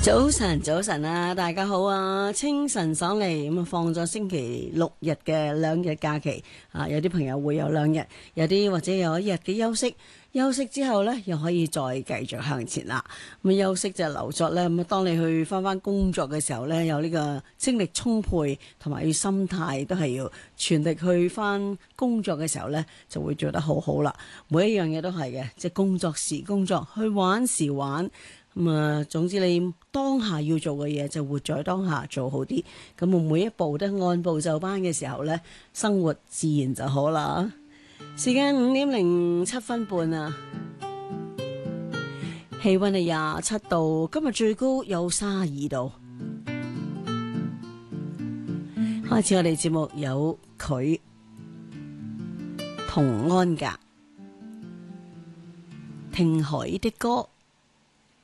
早晨，早晨啊，大家好啊！清晨爽利咁啊，放咗星期六日嘅兩日假期啊，有啲朋友會有兩日，有啲或者有一日嘅休息。休息之後呢，又可以再繼續向前啦。咁休息就留作呢。咁當你去翻工作嘅時候呢，有呢個精力充沛，同埋要心態都係要全力去翻工作嘅時候呢，就會做得好好啦。每一樣嘢都係嘅，即係工作時工作，去玩時玩。咁啊，總之你當下要做嘅嘢就活在當下做好啲，咁我每一步都按部就班嘅時候呢，生活自然就好啦。時間5:07啊，氣溫係27度，今日最高有32度。開始我哋節目有佢同安格聽海的歌。